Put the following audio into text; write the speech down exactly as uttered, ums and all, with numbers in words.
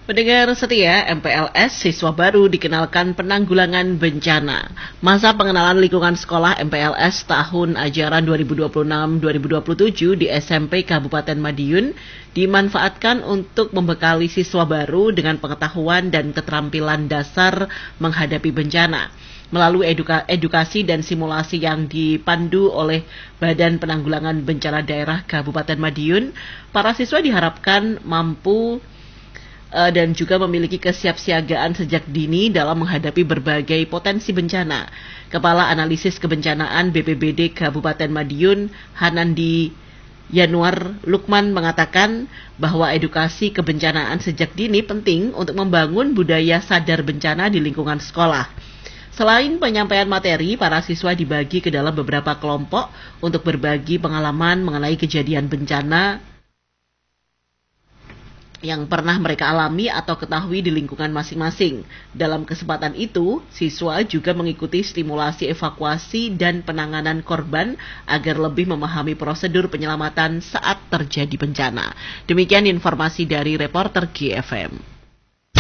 Pendengar setia, M P L S siswa baru dikenalkan penanggulangan bencana. Masa pengenalan lingkungan sekolah M P L S tahun ajaran dua ribu dua puluh enam dua ribu dua puluh tujuh di S M P Kabupaten Madiun dimanfaatkan untuk membekali siswa baru dengan pengetahuan dan keterampilan dasar menghadapi bencana. Melalui eduka- edukasi dan simulasi yang dipandu oleh Badan Penanggulangan Bencana Daerah Kabupaten Madiun, para siswa diharapkan mampu dan juga memiliki kesiapsiagaan sejak dini dalam menghadapi berbagai potensi bencana. Kepala Analisis Kebencanaan B P B D Kabupaten Madiun, Hanandi Yanuar Lukman, mengatakan bahwa edukasi kebencanaan sejak dini penting untuk membangun budaya sadar bencana di lingkungan sekolah. Selain penyampaian materi, para siswa dibagi ke dalam beberapa kelompok untuk berbagi pengalaman mengenai kejadian bencana yang pernah mereka alami atau ketahui di lingkungan masing-masing. Dalam kesempatan itu, siswa juga mengikuti stimulasi evakuasi dan penanganan korban agar lebih memahami prosedur penyelamatan saat terjadi bencana. Demikian informasi dari reporter G F M.